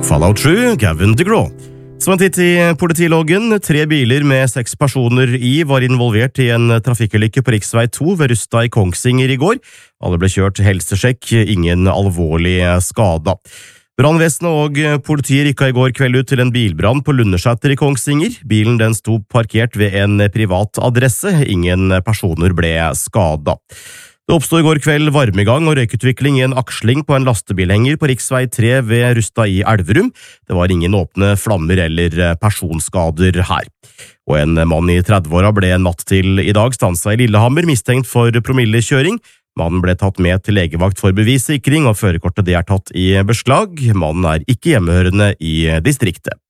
Fallout 7, Gavin DeGraw. Som en titt i politiloggen, 3 biler med 6 personer i var involvert i en trafikkulykke på riksvei 2 ved Rusta i Kongsvinger i går. Alle ble kjørt til helsesjekk, ingen alvorlig skada. Brannvesenet og politiet rykka i går kveld ut til en bilbrann på Lundersæter i Kongsvinger. Bilen den sto parkert ved en privat adresse, ingen personer ble skada. Det oppstod i går kveld varmegang og røykutvikling i en aksling på en lastebilhenger på riksvei 3 ved Rusta i Elverum. Det var ingen åpne flammer eller personskader her. Og en mann i 30-åra ble natt til i dag stansa i Lillehammer, mistenkt for promillekjøring. Mannen ble tatt med til legevakt for bevissikring, og førerkortet det er tatt i beslag. Mannen er ikke hjemmehørende i distriktet.